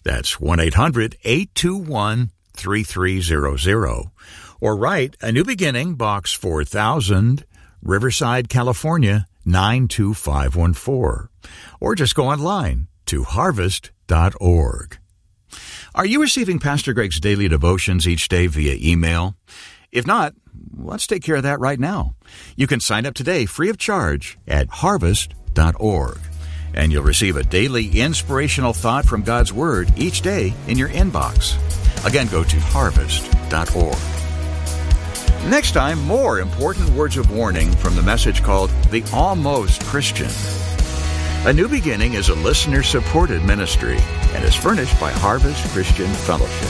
That's 1-800-821-3300. Or write A New Beginning, Box 4000, Riverside, California, 92514. Or just go online to harvest.org. Are you receiving Pastor Greg's daily devotions each day via email? If not, let's take care of that right now. You can sign up today free of charge at harvest.org. And you'll receive a daily inspirational thought from God's Word each day in your inbox. Again, go to harvest.org. Next time, more important words of warning from the message called The Almost Christian. A New Beginning is a listener-supported ministry and is furnished by Harvest Christian Fellowship.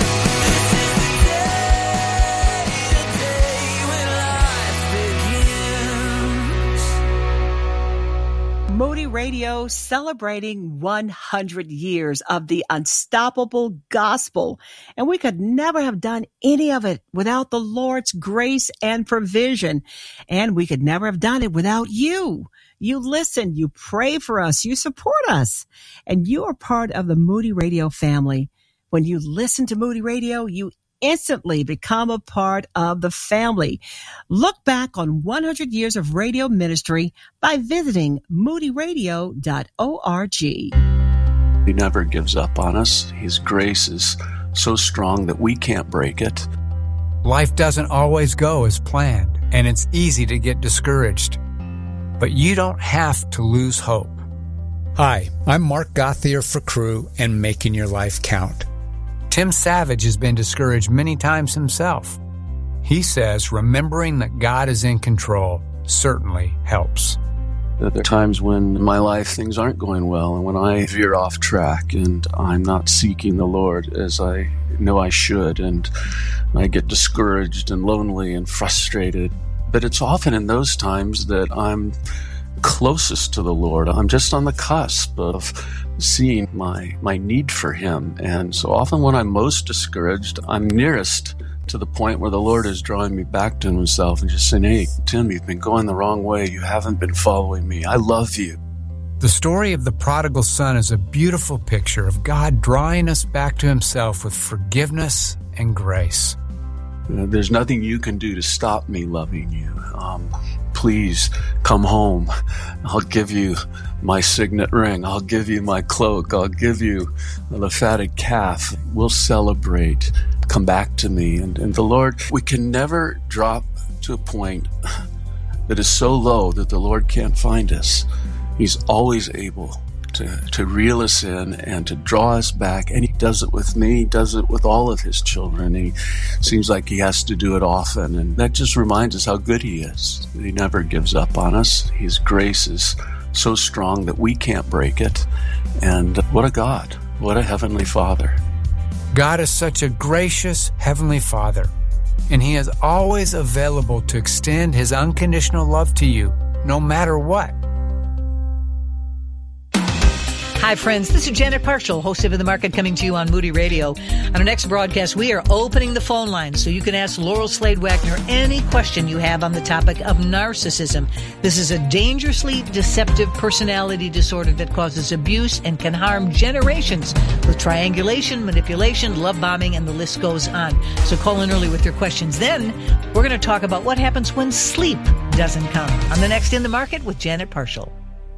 Moody Radio celebrating 100 years of the unstoppable gospel. And we could never have done any of it without the Lord's grace and provision. And we could never have done it without you. You listen, you pray for us, you support us, and you are part of the Moody Radio family. When you listen to Moody Radio, you instantly become a part of the family. Look back on 100 years of radio ministry by visiting moodyradio.org. He never gives up on us. His grace is so strong that we can't break it. Life doesn't always go as planned, and it's easy to get discouraged. But you don't have to lose hope. Hi, I'm Mark Gauthier for Crew and Making Your Life Count. Tim Savage has been discouraged many times himself. He says remembering that God is in control certainly helps. There are times when in my life things aren't going well and when I veer off track and I'm not seeking the Lord as I know I should, and I get discouraged and lonely and frustrated. But it's often in those times that I'm closest to the Lord. I'm just on the cusp of seeing my need for Him. And so often when I'm most discouraged, I'm nearest to the point where the Lord is drawing me back to Himself and just saying, hey, Tim, you've been going the wrong way. You haven't been following me. I love you. The story of the prodigal son is a beautiful picture of God drawing us back to Himself with forgiveness and grace. There's nothing you can do to stop me loving you. Please come home. I'll give you my signet ring. I'll give you my cloak. I'll give you the fatted calf. We'll celebrate. Come back to me. And the Lord, we can never drop to a point that is so low that the Lord can't find us. He's always able to reel us in and to draw us back. And He does it with me. He does it with all of His children. He seems like He has to do it often. And that just reminds us how good He is. He never gives up on us. His grace is so strong that we can't break it. And what a God. What a Heavenly Father. God is such a gracious Heavenly Father. And He is always available to extend His unconditional love to you, no matter what. Hi, friends. This is Janet Parshall, host of In the Market, coming to you on Moody Radio. On our next broadcast, we are opening the phone lines so you can ask Laurel Slade Wagner any question you have on the topic of narcissism. This is a dangerously deceptive personality disorder that causes abuse and can harm generations with triangulation, manipulation, love bombing, and the list goes on. So call in early with your questions. Then we're going to talk about what happens when sleep doesn't come on the next In the Market with Janet Parshall.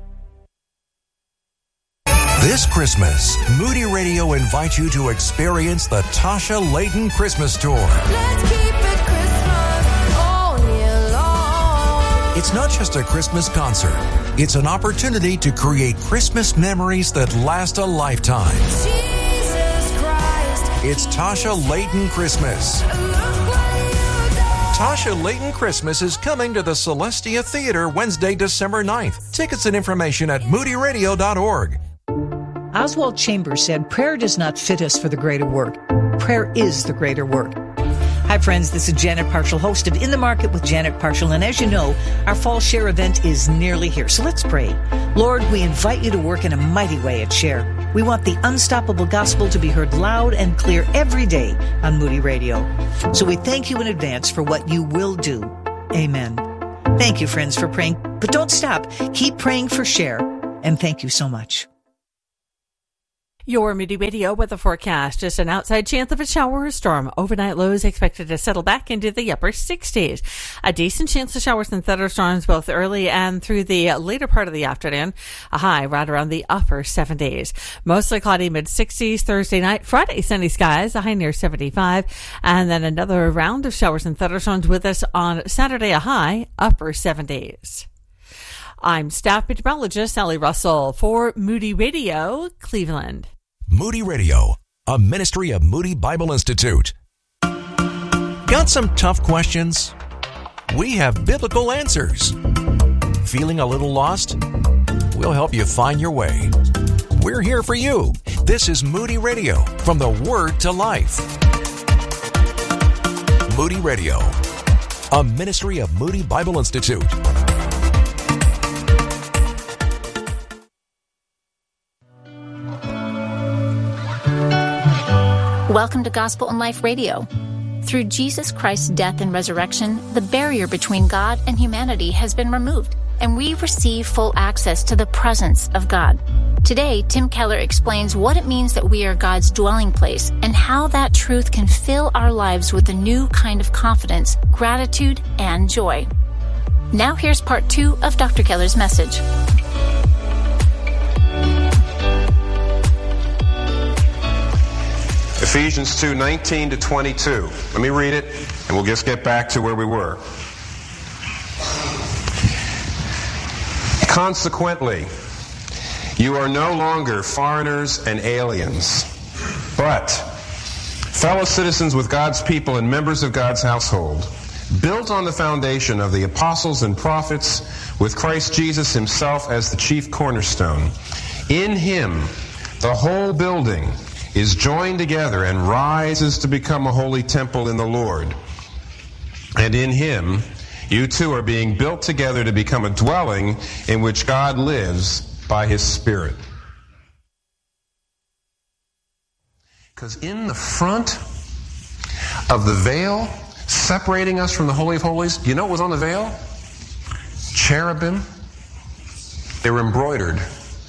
This Christmas, Moody Radio invites you to experience the Tasha Layton Christmas Tour. Let's keep it Christmas all year long. It's not just a Christmas concert. It's an opportunity to create Christmas memories that last a lifetime. Jesus Christ. It's Tasha Layton Christmas. Look what you done. Tasha Layton Christmas is coming to the Celestia Theater Wednesday, December 9th. Tickets and information at moodyradio.org. Oswald Chambers said, prayer does not fit us for the greater work. Prayer is the greater work. Hi, friends. This is Janet Parshall, host of In the Market with Janet Parshall. And as you know, our Fall Share event is nearly here. So let's pray. Lord, we invite you to work in a mighty way at Share. We want the unstoppable gospel to be heard loud and clear every day on Moody Radio. So we thank you in advance for what you will do. Amen. Thank you, friends, for praying. But don't stop. Keep praying for Share. And thank you so much. Your Moody Radio weather forecast. Just an outside chance of a shower or storm. Overnight lows expected to settle back into the upper 60s. A decent chance of showers and thunderstorms both early and through the later part of the afternoon. A high right around the upper 70s. Mostly cloudy mid-60s Thursday night. Friday, sunny skies, a high near 75. And then another round of showers and thunderstorms with us on Saturday, a high upper 70s. I'm staff meteorologist Sally Russell for Moody Radio, Cleveland. Moody Radio, a ministry of Moody Bible Institute. Got some tough questions? We have biblical answers. Feeling a little lost? We'll help you find your way. We're here for you. This is Moody Radio, from the Word to Life. Moody Radio, a ministry of Moody Bible Institute. Welcome to Gospel and Life Radio. Through Jesus Christ's death and resurrection, the barrier between God and humanity has been removed, and we receive full access to the presence of God. Today, Tim Keller explains what it means that we are God's dwelling place and how that truth can fill our lives with a new kind of confidence, gratitude, and joy. Now here's part 2 of Dr. Keller's message. Ephesians 2:19 to 22. Let me read it, and we'll just get back to where we were. Consequently, you are no longer foreigners and aliens, but fellow citizens with God's people and members of God's household, built on the foundation of the apostles and prophets, with Christ Jesus himself as the chief cornerstone. In him, the whole building is joined together and rises to become a holy temple in the Lord. And in him, you too are being built together to become a dwelling in which God lives by his Spirit. Because in the front of the veil, separating us from the Holy of Holies, you know what was on the veil? Cherubim. They were embroidered.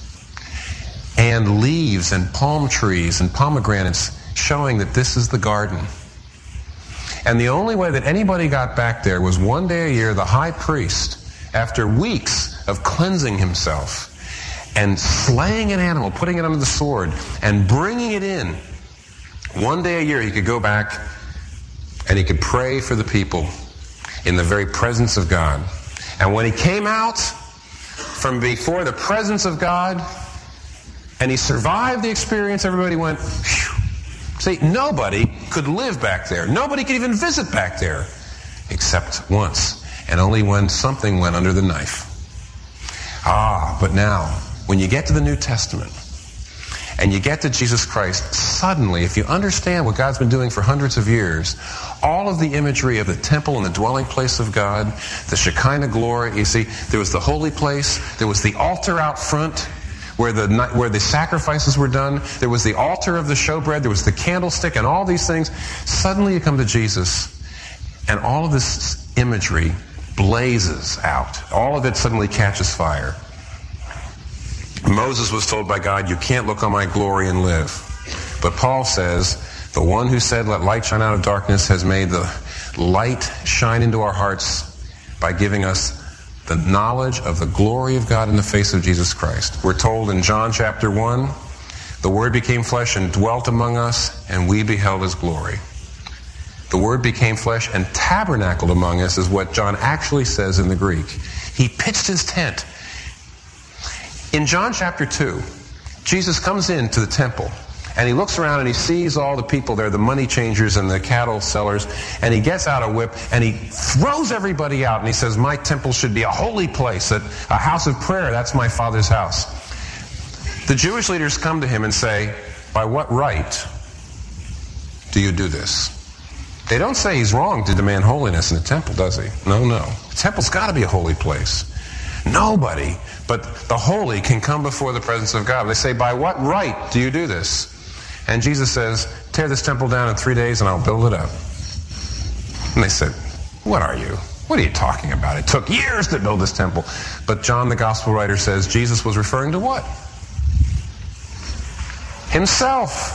And leaves and palm trees and pomegranates, showing that this is the garden. And the only way that anybody got back there was one day a year, the high priest, after weeks of cleansing himself and slaying an animal, putting it under the sword, and bringing it in, one day a year he could go back and he could pray for the people in the very presence of God. And when he came out from before the presence of God, and he survived the experience, everybody went, phew. See, nobody could live back there. Nobody could even visit back there, except once, and only when something went under the knife. But now, when you get to the New Testament, and you get to Jesus Christ, suddenly, if you understand what God's been doing for hundreds of years, all of the imagery of the temple and the dwelling place of God, the Shekinah glory, you see, there was the holy place, there was the altar out front, where the sacrifices were done. There was the altar of the showbread. There was the candlestick and all these things. Suddenly you come to Jesus, and all of this imagery blazes out. All of it suddenly catches fire. Moses was told by God, you can't look on my glory and live. But Paul says, the one who said, let light shine out of darkness, has made the light shine into our hearts by giving us the knowledge of the glory of God in the face of Jesus Christ. We're told in John chapter 1, the Word became flesh and dwelt among us, and we beheld his glory. The Word became flesh and tabernacled among us is what John actually says in the Greek. He pitched his tent. In John chapter 2, Jesus comes into the temple, and he looks around and he sees all the people there, the money changers and the cattle sellers, and he gets out a whip and he throws everybody out and he says, my temple should be a holy place, a house of prayer. That's my Father's house. The Jewish leaders come to him and say, by what right do you do this? They don't say he's wrong to demand holiness in the temple, does he? No. The temple's got to be a holy place. Nobody but the holy can come before the presence of God. They say, by what right do you do this? And Jesus says, tear this temple down in 3 days and I'll build it up. And they said, what are you? What are you talking about? It took years to build this temple. But John, the gospel writer, says Jesus was referring to what? Himself.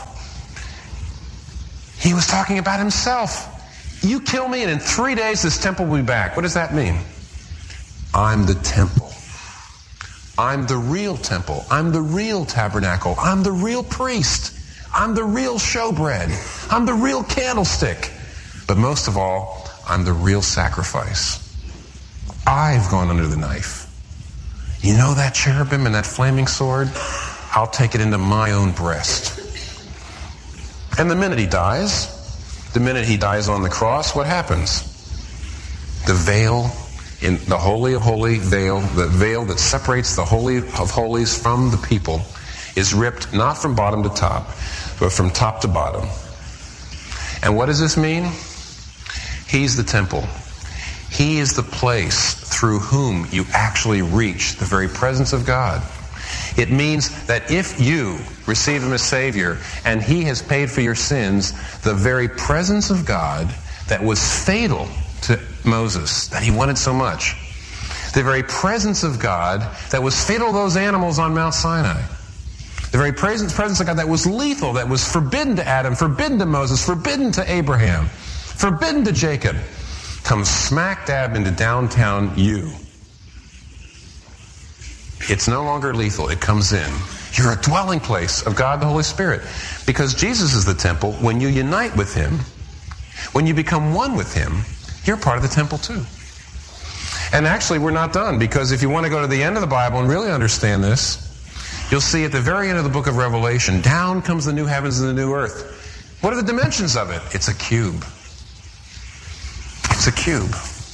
He was talking about himself. You kill me and in 3 days this temple will be back. What does that mean? I'm the temple. I'm the real temple. I'm the real tabernacle. I'm the real priest. I'm the real showbread. I'm the real candlestick. But most of all, I'm the real sacrifice. I've gone under the knife. You know that cherubim and that flaming sword? I'll take it into my own breast. And the minute he dies on the cross, what happens? The veil, in the Holy of Holies veil, the veil that separates the Holy of Holies from the people, is ripped not from bottom to top, but from top to bottom. And what does this mean? He's the temple. He is the place through whom you actually reach the very presence of God. It means that if you receive Him as Savior and He has paid for your sins, the very presence of God that was fatal to Moses, that he wanted so much, the very presence of God that was fatal to those animals on Mount Sinai, the very presence of God that was lethal, that was forbidden to Adam, forbidden to Moses, forbidden to Abraham, forbidden to Jacob, comes smack dab into downtown you. It's no longer lethal. It comes in. You're a dwelling place of God the Holy Spirit. Because Jesus is the temple, when you unite with Him, when you become one with Him, you're part of the temple too. And actually, we're not done, because if you want to go to the end of the Bible and really understand this, you'll see at the very end of the book of Revelation, down comes the new heavens and the new earth. What are the dimensions of it? It's a cube. It's a cube.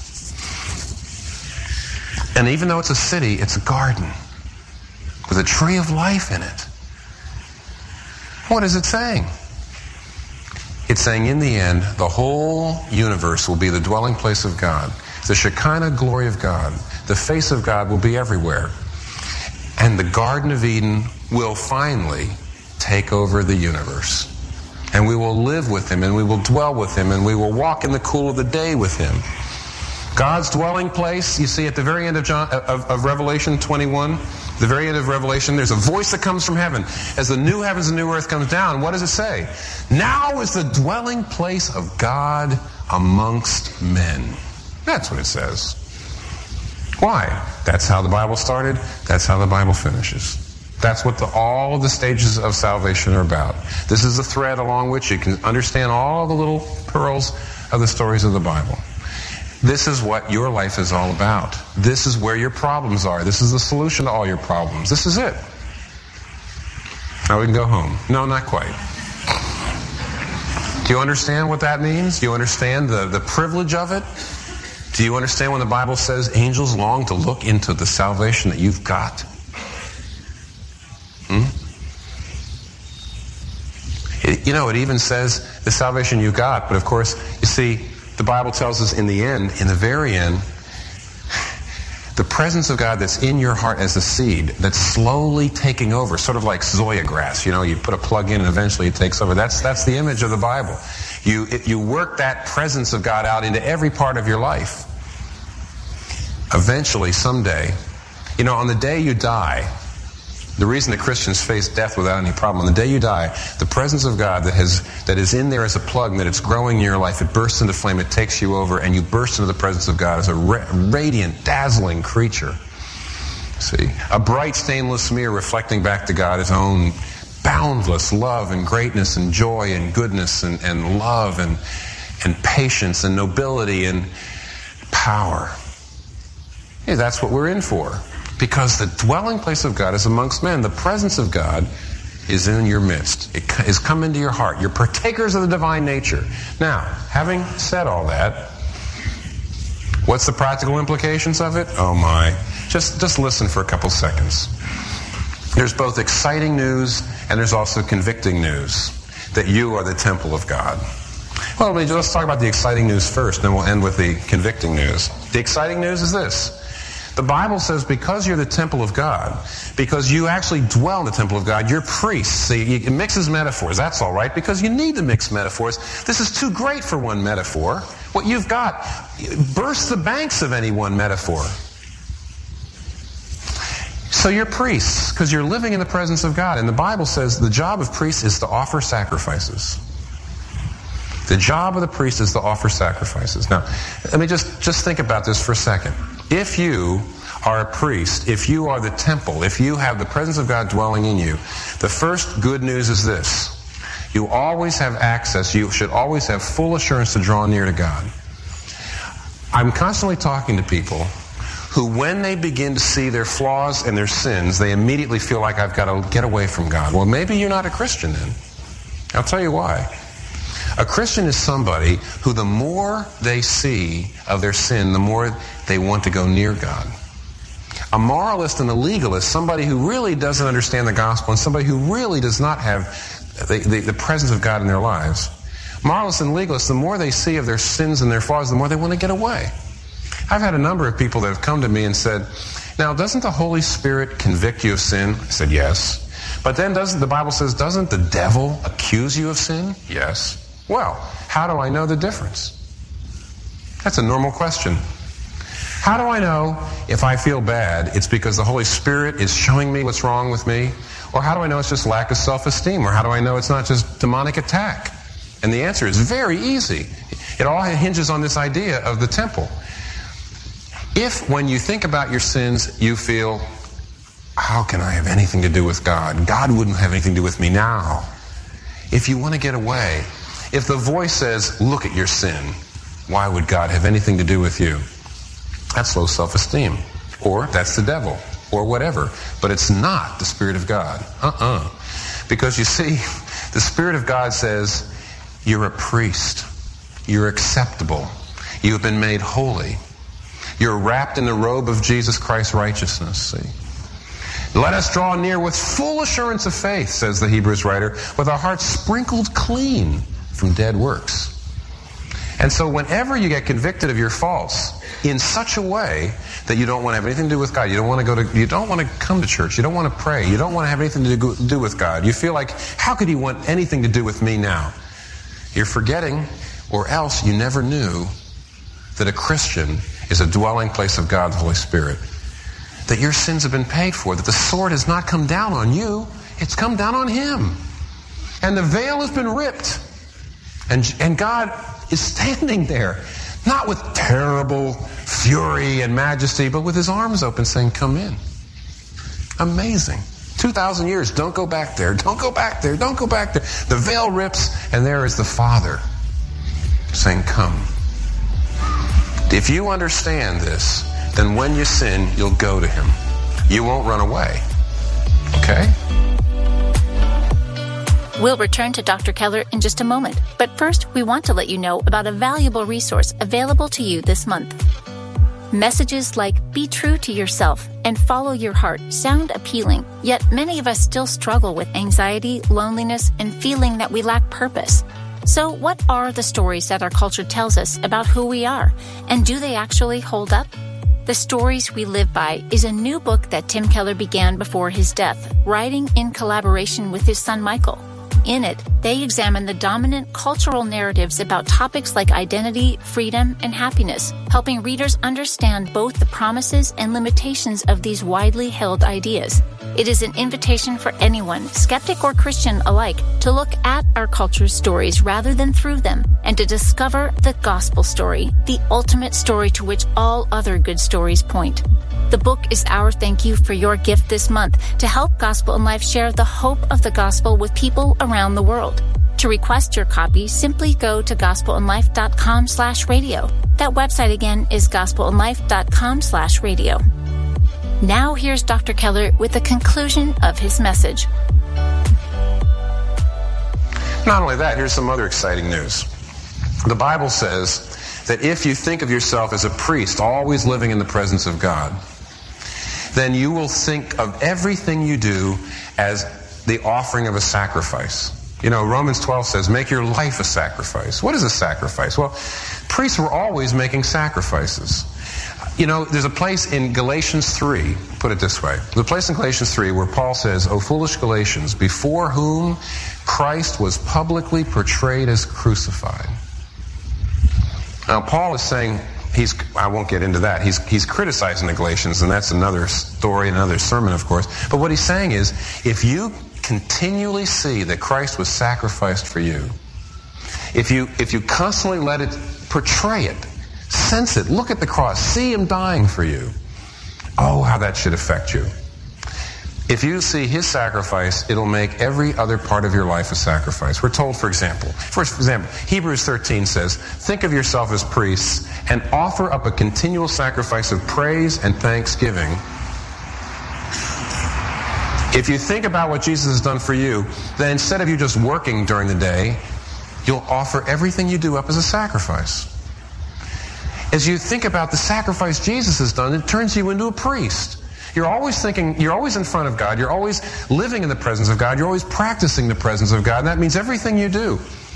And even though it's a city, it's a garden with a tree of life in it. What is it saying? It's saying in the end, the whole universe will be the dwelling place of God. The Shekinah glory of God, the face of God will be everywhere. And the Garden of Eden will finally take over the universe. And we will live with Him, and we will dwell with Him, and we will walk in the cool of the day with Him. God's dwelling place, you see at the very end of Revelation 21, the very end of Revelation, there's a voice that comes from heaven. As the new heavens and new earth comes down, what does it say? Now is the dwelling place of God amongst men. That's what it says. Why? That's how the Bible started. That's how the Bible finishes. That's what all of the stages of salvation are about. This is the thread along which you can understand all the little pearls of the stories of the Bible. This is what your life is all about. This is where your problems are. This is the solution to all your problems. This is it. Now we can go home. No, not quite. Do you understand what that means? Do you understand the privilege of it? Do you understand when the Bible says angels long to look into the salvation that you've got? It even says the salvation you got, but of course, you see, the Bible tells us in the end, in the very end, the presence of God that's in your heart as a seed that's slowly taking over, sort of like Zoya grass. You put a plug in and eventually it takes over. That's the image of the Bible. You work that presence of God out into every part of your life. Eventually, someday, on the day you die, the reason that Christians face death without any problem, on the day you die, the presence of God that is in there as a plug, that it's growing in your life, it bursts into flame, it takes you over, and you burst into the presence of God as a radiant, dazzling creature. See, a bright, stainless mirror reflecting back to God His own boundless love and greatness and joy and goodness and love and patience and nobility and power. Yeah, that's what we're in for. Because the dwelling place of God is amongst men. The presence of God is in your midst. It has come into your heart. You're partakers of the divine nature. Now, having said all that, what's the practical implications of it? Oh my. Just listen for a couple seconds. There's both exciting news and there's also convicting news that you are the temple of God. Well, let's talk about the exciting news first, then we'll end with the convicting news. The exciting news is this. The Bible says because you're the temple of God, because you actually dwell in the temple of God, you're priests. See, it mixes metaphors. That's all right, because you need to mix metaphors. This is too great for one metaphor. What you've got bursts the banks of any one metaphor. So you're priests because you're living in the presence of God. And the Bible says the job of priests is to offer sacrifices. The job of the priest is to offer sacrifices. Now, let me just think about this for a second. If you are a priest, if you are the temple, if you have the presence of God dwelling in you, the first good news is this. You always have access. You should always have full assurance to draw near to God. I'm constantly talking to people who, when they begin to see their flaws and their sins, they immediately feel like I've got to get away from God. Well, maybe you're not a Christian then. I'll tell you why. A Christian is somebody who the more they see of their sin, the more they want to go near God. A moralist and a legalist, somebody who really doesn't understand the gospel and somebody who really does not have the presence of God in their lives. Moralists and legalists, the more they see of their sins and their flaws, the more they want to get away. I've had a number of people that have come to me and said, now, doesn't the Holy Spirit convict you of sin? I said, yes. But then the Bible says, doesn't the devil accuse you of sin? Yes. Well, how do I know the difference? That's a normal question. How do I know if I feel bad, it's because the Holy Spirit is showing me what's wrong with me? Or how do I know it's just lack of self-esteem? Or how do I know it's not just demonic attack? And the answer is very easy. It all hinges on this idea of the temple. If, when you think about your sins, you feel, how can I have anything to do with God? God wouldn't have anything to do with me now. If you want to get away, if the voice says, look at your sin, why would God have anything to do with you? That's low self-esteem. Or that's the devil. Or whatever. But it's not the Spirit of God. Because you see, the Spirit of God says, you're a priest. You're acceptable. You've been made holy. You're wrapped in the robe of Jesus Christ's righteousness. See? Let us draw near with full assurance of faith, says the Hebrews writer, with our hearts sprinkled clean from dead works. And so whenever you get convicted of your faults in such a way that you don't want to have anything to do with God, you don't want to come to church, you don't want to pray, you don't want to have anything to do with God, you feel like, how could he want anything to do with me now? You're forgetting, or else you never knew, that a Christian is a dwelling place of God, the Holy Spirit. That your sins have been paid for, that the sword has not come down on you, it's come down on him. And the veil has been ripped. And God is standing there, not with terrible fury and majesty, but with his arms open saying, come in. Amazing. 2,000 years, don't go back there, don't go back there, don't go back there. The veil rips, and there is the Father saying, come. If you understand this, then when you sin, you'll go to him. You won't run away. Okay? We'll return to Dr. Keller in just a moment. But first, we want to let you know about a valuable resource available to you this month. Messages like "Be true to yourself" and "Follow your heart" sound appealing, yet many of us still struggle with anxiety, loneliness, and feeling that we lack purpose. So what are the stories that our culture tells us about who we are, and do they actually hold up? The Stories We Live By is a new book that Tim Keller began before his death, writing in collaboration with his son Michael. In it, they examine the dominant cultural narratives about topics like identity, freedom, and happiness, helping readers understand both the promises and limitations of these widely held ideas. It is an invitation for anyone, skeptic or Christian alike, to look at our culture's stories rather than through them, and to discover the gospel story, the ultimate story to which all other good stories point. The book is our thank you for your gift this month to help Gospel in Life share the hope of the gospel with people around the world. To request your copy, simply go to gospelinlife.com/radio. That website again is gospelinlife.com/radio. Now here's Dr. Keller with the conclusion of his message. Not only that, here's some other exciting news. The Bible says that if you think of yourself as a priest, always living in the presence of God, then you will think of everything you do as the offering of a sacrifice. You know, Romans 12 says, make your life a sacrifice. What is a sacrifice? Well, priests were always making sacrifices. You know, there's a place in Galatians 3, put it this way. There's a place in Galatians 3 where Paul says, O foolish Galatians, before whom Christ was publicly portrayed as crucified. Now, Paul is saying, I won't get into that. He's criticizing the Galatians, and that's another story, another sermon, of course. But what he's saying is, if you continually see that Christ was sacrificed for you, if you constantly let it portray it, sense it, look at the cross, see him dying for you, oh, how that should affect you. If you see his sacrifice, it'll make every other part of your life a sacrifice. We're told, for example, Hebrews 13 says, think of yourself as priests and offer up a continual sacrifice of praise and thanksgiving. If you think about what Jesus has done for you, then instead of you just working during the day, you'll offer everything you do up as a sacrifice. As you think about the sacrifice Jesus has done, it turns you into a priest. You're always thinking, you're always in front of God, you're always living in the presence of God, you're always practicing the presence of God, and that means everything you do.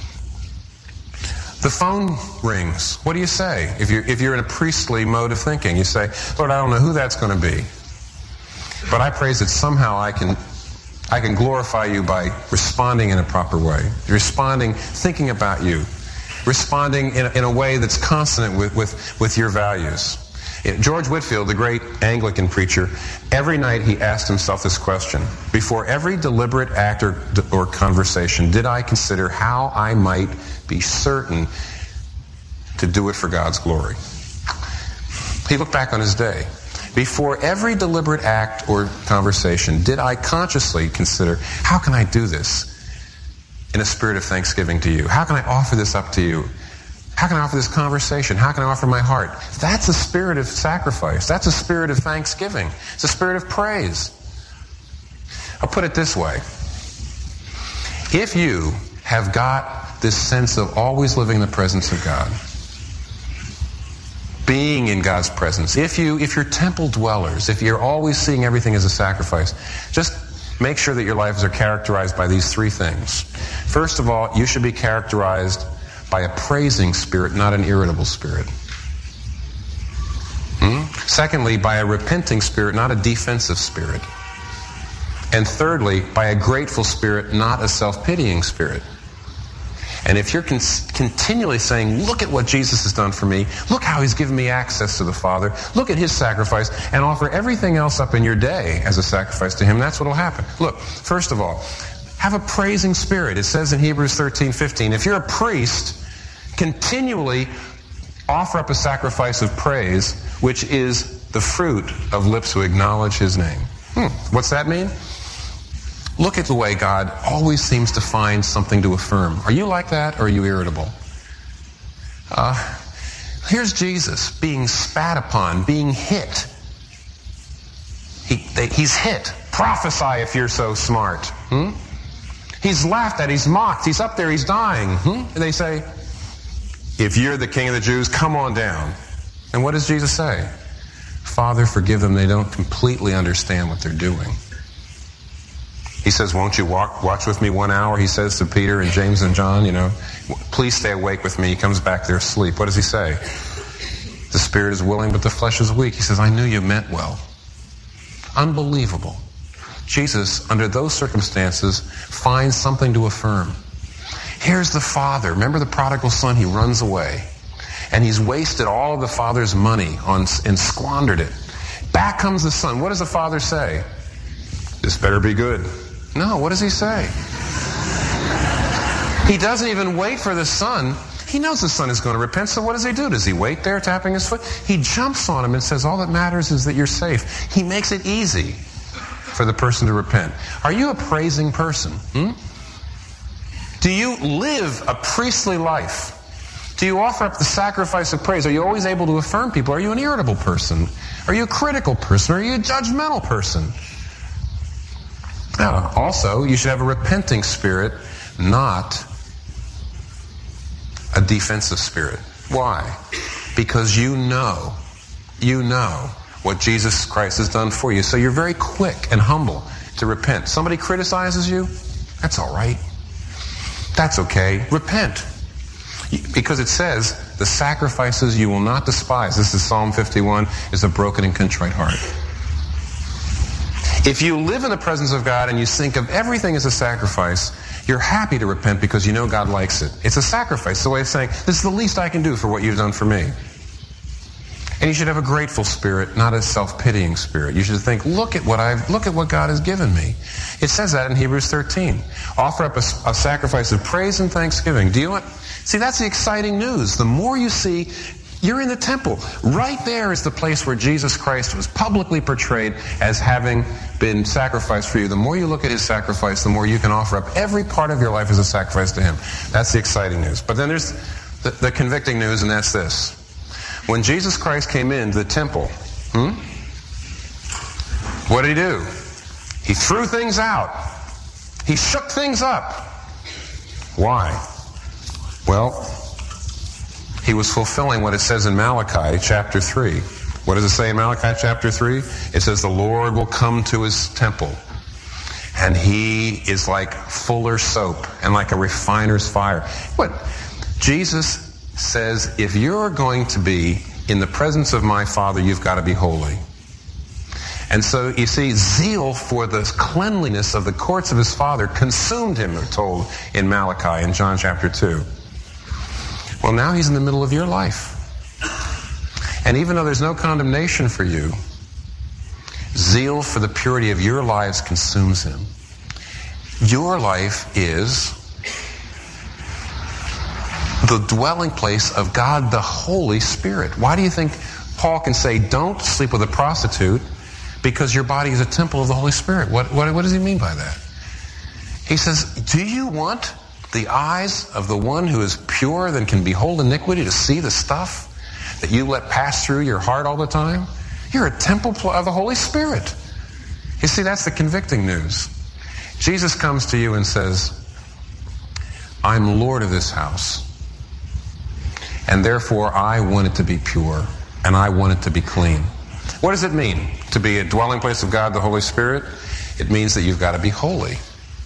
The phone rings. What do you say? If you're in a priestly mode of thinking, you say, Lord, I don't know who that's going to be, but I praise that somehow I can glorify you by responding in a proper way. Responding, thinking about you. Responding in a way that's consonant with your values. George Whitefield, the great Anglican preacher, every night he asked himself this question. Before every deliberate act or conversation, did I consider how I might be certain to do it for God's glory? He looked back on his day. Before every deliberate act or conversation, did I consciously consider, how can I do this in a spirit of thanksgiving to you? How can I offer this up to you? How can I offer this conversation? How can I offer my heart? That's a spirit of sacrifice. That's a spirit of thanksgiving. It's a spirit of praise. I'll put it this way. If you have got this sense of always living in the presence of God, being in God's presence, if you're temple dwellers, if you're always seeing everything as a sacrifice, just make sure that your lives are characterized by these three things. First of all, you should be characterized by a praising spirit, not an irritable spirit. Secondly, by a repenting spirit, not a defensive spirit. And thirdly, by a grateful spirit, not a self-pitying spirit. And if you're continually saying, look at what Jesus has done for me, look how he's given me access to the Father, look at his sacrifice, and offer everything else up in your day as a sacrifice to him, that's what will happen. Look, first of all, have a praising spirit. It says in Hebrews 13:15, if you're a priest, continually offer up a sacrifice of praise, which is the fruit of lips who acknowledge his name. What's that mean? Look at the way God always seems to find something to affirm. Are you like that, or are you irritable? Here's Jesus being spat upon, being hit. He's hit. Prophesy if you're so smart. He's laughed at, he's mocked, he's up there, he's dying. And they say, if you're the King of the Jews, come on down. And what does Jesus say? Father, forgive them, they don't completely understand what they're doing. He says, won't you watch with me 1 hour? He says to Peter and James and John, please stay awake with me. He comes back there asleep. What does he say? The spirit is willing, but the flesh is weak. He says, I knew you meant well. Unbelievable. Jesus, under those circumstances, finds something to affirm. Here's the father. Remember the prodigal son? He runs away. And he's wasted all of the father's money and squandered it. Back comes the son. What does the father say? This better be good. No, what does he say? He doesn't even wait for the son. He knows the son is going to repent, so what does he do? Does he wait there tapping his foot? He jumps on him and says, all that matters is that you're safe. He makes it easy for the person to repent. Are you a praising person? Do you live a priestly life? Do you offer up the sacrifice of praise? Are you always able to affirm people? Are you an irritable person? Are you a critical person? Are you a judgmental person? Also, you should have a repenting spirit, not a defensive spirit. Why? Because you know what Jesus Christ has done for you. So you're very quick and humble to repent. Somebody criticizes you? That's all right. That's okay. Repent. Because it says, the sacrifices you will not despise. This is Psalm 51, is a broken and contrite heart. If you live in the presence of God and you think of everything as a sacrifice, you're happy to repent because you know God likes it. It's a sacrifice. It's a way of saying, this is the least I can do for what you've done for me. And you should have a grateful spirit, not a self-pitying spirit. You should think, look at what God has given me. It says that in Hebrews 13. Offer up a sacrifice of praise and thanksgiving. Do you want? See, that's the exciting news. The more you see, you're in the temple. Right there is the place where Jesus Christ was publicly portrayed as having been sacrificed for you. The more you look at his sacrifice, the more you can offer up every part of your life as a sacrifice to him. That's the exciting news. But then there's the convicting news, and that's this. When Jesus Christ came into the temple, what did he do? He threw things out. He shook things up. Why? Well, he was fulfilling what it says in Malachi chapter 3. What does it say in Malachi chapter 3? It says the Lord will come to his temple, and he is like fuller's soap and like a refiner's fire. What? Jesus says, if you're going to be in the presence of my Father, you've got to be holy. And so, you see, zeal for the cleanliness of the courts of his Father consumed him, we're told in Malachi in John chapter 2. Well, now he's in the middle of your life. And even though there's no condemnation for you, zeal for the purity of your lives consumes him. Your life is the dwelling place of God, the Holy Spirit. Why do you think Paul can say, don't sleep with a prostitute, because your body is a temple of the Holy Spirit? What does he mean by that? He says, do you want the eyes of the one who is pure that can behold iniquity to see the stuff that you let pass through your heart all the time? You're a temple of the Holy Spirit. You see, that's the convicting news. Jesus comes to you and says, I'm Lord of this house. And therefore, I want it to be pure, and I want it to be clean. What does it mean to be a dwelling place of God, the Holy Spirit? It means that you've got to be holy.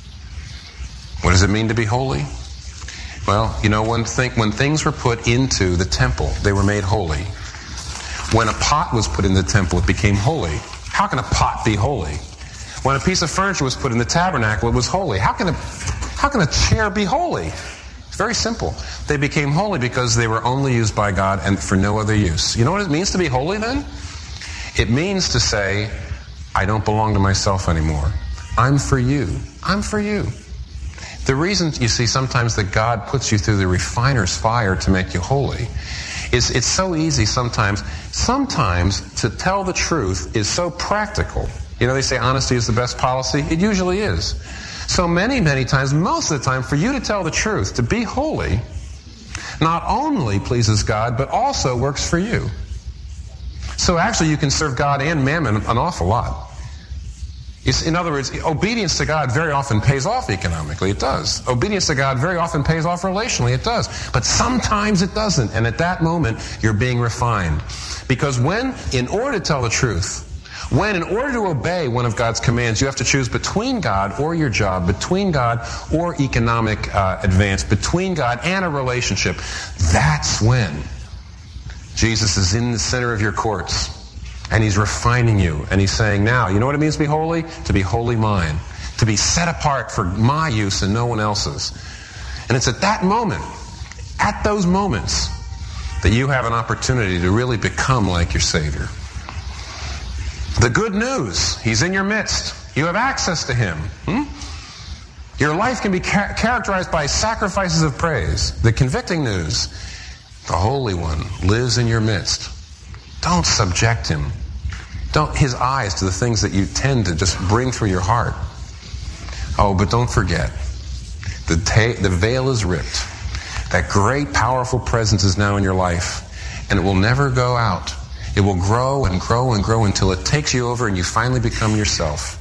What does it mean to be holy? Well, you know, when things were put into the temple, they were made holy. When a pot was put in the temple, it became holy. How can a pot be holy? When a piece of furniture was put in the tabernacle, it was holy. How can a chair be holy? Very simple. They became holy because they were only used by God and for no other use. You know what it means to be holy then? It means to say, I don't belong to myself anymore. I'm for you. I'm for you. The reason, you see, sometimes that God puts you through the refiner's fire to make you holy is it's so easy sometimes. Sometimes to tell the truth is so practical. You know, they say honesty is the best policy. It usually is. So many, many times, most of the time, for you to tell the truth, to be holy, not only pleases God, but also works for you. So actually, you can serve God and mammon an awful lot. In other words, obedience to God very often pays off economically. It does. Obedience to God very often pays off relationally. It does. But sometimes it doesn't. And at that moment, you're being refined. Because in order to tell the truth, in order to obey one of God's commands, you have to choose between God or your job, between God or economic advance, between God and a relationship. That's when Jesus is in the center of your courts, and he's refining you, and he's saying, now, you know what it means to be holy? To be wholly mine, to be set apart for my use and no one else's. And it's at that moment, at those moments, that you have an opportunity to really become like your Savior. The good news, he's in your midst. You have access to him. Your life can be characterized by sacrifices of praise. The convicting news, the Holy One lives in your midst. Don't subject him. His eyes to the things that you tend to just bring through your heart. Oh, but don't forget, the veil is ripped. That great, powerful presence is now in your life, and it will never go out. It will grow and grow and grow until it takes you over and you finally become yourself.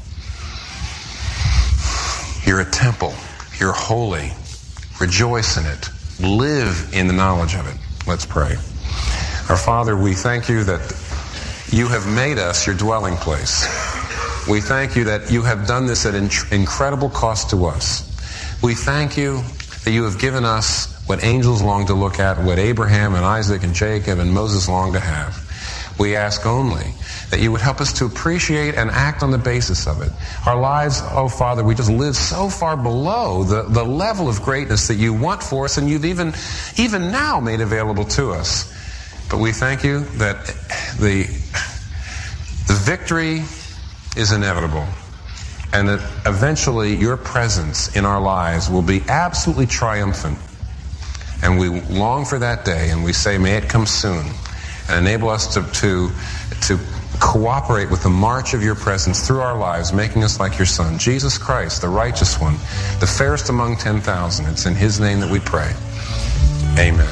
You're a temple. You're holy. Rejoice in it. Live in the knowledge of it. Let's pray. Our Father, we thank you that you have made us your dwelling place. We thank you that you have done this at incredible cost to us. We thank you that you have given us what angels long to look at, what Abraham and Isaac and Jacob and Moses long to have. We ask only that you would help us to appreciate and act on the basis of it. Our lives, oh Father, we just live so far below the level of greatness that you want for us, and you've even now made available to us. But we thank you that the victory is inevitable, and that eventually your presence in our lives will be absolutely triumphant. And we long for that day, and we say, may it come soon, and enable us to cooperate with the march of your presence through our lives, making us like your Son, Jesus Christ, the righteous one, the fairest among 10,000. It's in his name that we pray. Amen.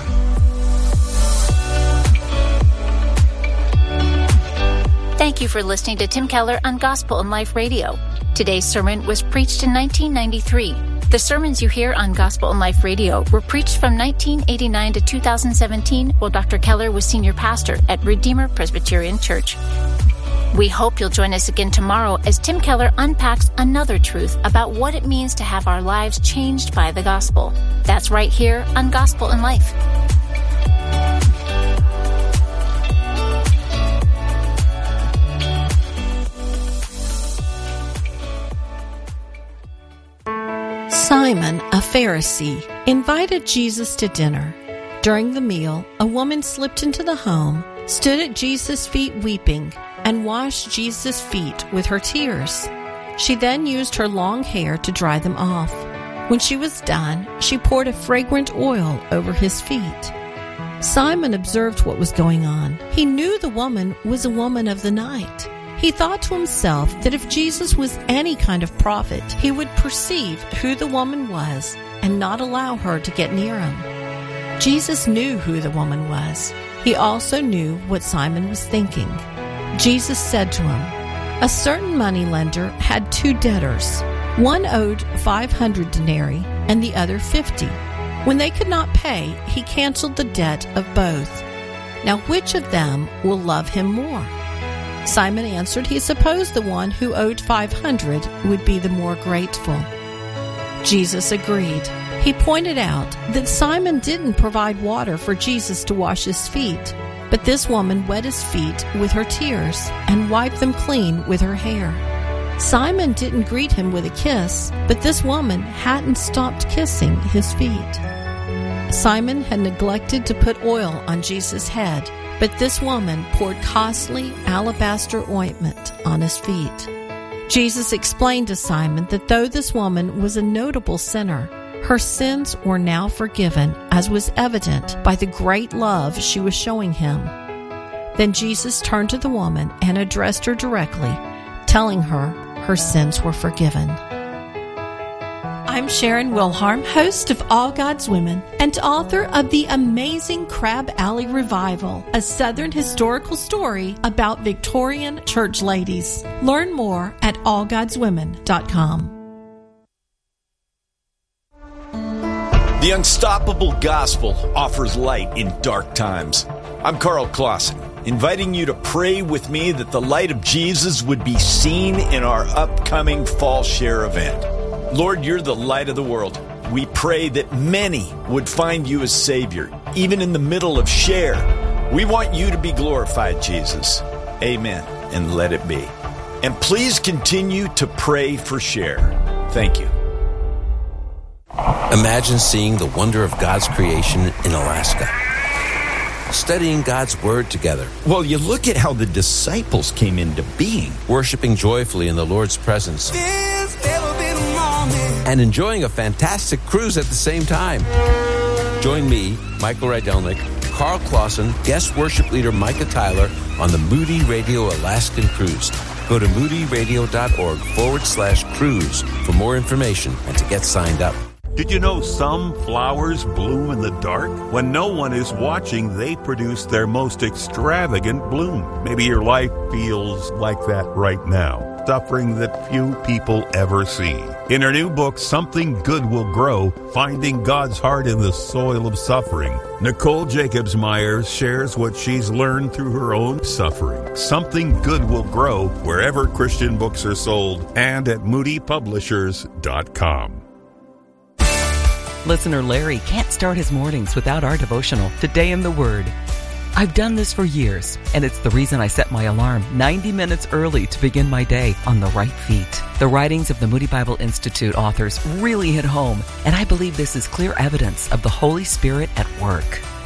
Thank you for listening to Tim Keller on Gospel and Life Radio. Today's sermon was preached in 1993. The sermons you hear on Gospel and Life Radio were preached from 1989 to 2017 while Dr. Keller was senior pastor at Redeemer Presbyterian Church. We hope you'll join us again tomorrow as Tim Keller unpacks another truth about what it means to have our lives changed by the gospel. That's right here on Gospel and Life. Simon, a Pharisee, invited Jesus to dinner. During the meal, a woman slipped into the home, stood at Jesus' feet weeping, and washed Jesus' feet with her tears. She then used her long hair to dry them off. When she was done, she poured a fragrant oil over his feet. Simon observed what was going on. He knew the woman was a woman of the night. He thought to himself that if Jesus was any kind of prophet, he would perceive who the woman was and not allow her to get near him. Jesus knew who the woman was. He also knew what Simon was thinking. Jesus said to him, "A certain moneylender had 2 debtors. One owed 500 denarii and the other 50. When they could not pay, he canceled the debt of both. Now which of them will love him more?" Simon answered he supposed the one who owed 500 would be the more grateful. Jesus agreed. He pointed out that Simon didn't provide water for Jesus to wash his feet, but this woman wet his feet with her tears and wiped them clean with her hair. Simon didn't greet him with a kiss, but this woman hadn't stopped kissing his feet. Simon had neglected to put oil on Jesus' head, but this woman poured costly alabaster ointment on his feet. Jesus explained to Simon that though this woman was a notable sinner, her sins were now forgiven, as was evident by the great love she was showing him. Then Jesus turned to the woman and addressed her directly, telling her her sins were forgiven. I'm Sharon Wilharm, host of All God's Women and author of The Amazing Crab Alley Revival, a Southern historical story about Victorian church ladies. Learn more at allgodswomen.com. The Unstoppable Gospel offers light in dark times. I'm Carl Clausen, inviting you to pray with me that the light of Jesus would be seen in our upcoming Fall Share event. Lord, you're the light of the world. We pray that many would find you as Savior, even in the middle of Share. We want you to be glorified, Jesus. Amen, and let it be. And please continue to pray for Share. Thank you. Imagine seeing the wonder of God's creation in Alaska. Studying God's Word together. Well, you look at how the disciples came into being. Worshiping joyfully in the Lord's presence. And enjoying a fantastic cruise at the same time. Join me, Michael Rydelnik, Carl Clausen, guest worship leader Micah Tyler on the Moody Radio Alaskan Cruise. Go to moodyradio.org/cruise for more information and to get signed up. Did you know some flowers bloom in the dark? When no one is watching, they produce their most extravagant bloom. Maybe your life feels like that right now. Suffering that few people ever see. In her new book, Something Good Will Grow, Finding God's Heart in the Soil of Suffering, Nicole Jacobs-Myers shares what she's learned through her own suffering. Something Good Will Grow wherever Christian books are sold and at moodypublishers.com. Listener Larry can't start his mornings without our devotional, Today in the Word. I've done this for years, and it's the reason I set my alarm 90 minutes early to begin my day on the right feet. The writings of the Moody Bible Institute authors really hit home, and I believe this is clear evidence of the Holy Spirit at work.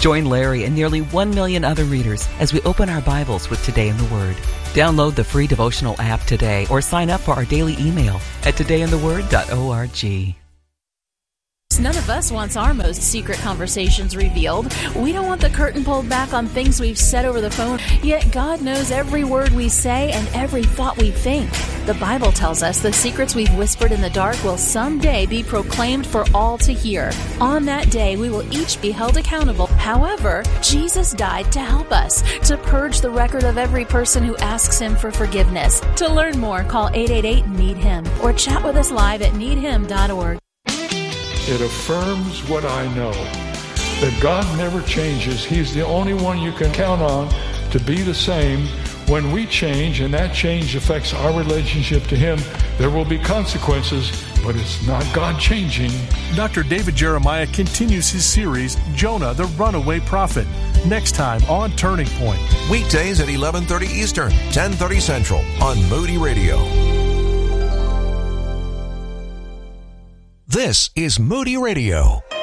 Join Larry and nearly 1 million other readers as we open our Bibles with Today in the Word. Download the free devotional app today or sign up for our daily email at todayintheword.org. None of us wants our most secret conversations revealed. We don't want the curtain pulled back on things we've said over the phone, yet God knows every word we say and every thought we think. The Bible tells us the secrets we've whispered in the dark will someday be proclaimed for all to hear. On that day, we will each be held accountable. However, Jesus died to help us, to purge the record of every person who asks Him for forgiveness. To learn more, call 888-NEED-HIM or chat with us live at needhim.org. It affirms what I know, that God never changes. He's the only one you can count on to be the same. When we change, and that change affects our relationship to Him, there will be consequences, but it's not God changing. Dr. David Jeremiah continues his series, Jonah, the Runaway Prophet, next time on Turning Point. Weekdays at 11:30 Eastern, 10:30 Central on Moody Radio. This is Moody Radio.